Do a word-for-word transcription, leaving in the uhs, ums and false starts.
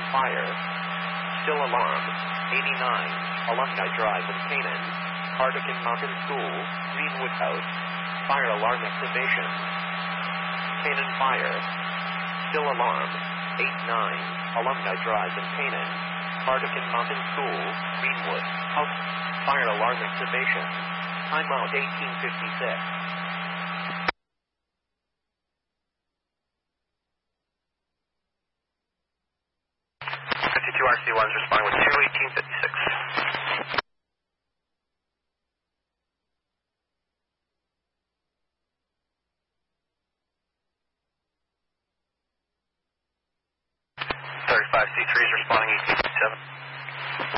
fire. Still alarm. eighty-nine, Alumni Drive in Canaan. Cardigan Mountain School, Greenwood House. Fire alarm activation. Canaan fire. Still alarm. eighty-nine, Alumni Drive in Canaan. Cardigan Mountain School, Greenwood House. Fire alarm activation. Timeout eighteen fifty-six. fifty-two R C one is responding with two eighteen fifty-six. thirty-five C three is responding eighteen fifty-seven.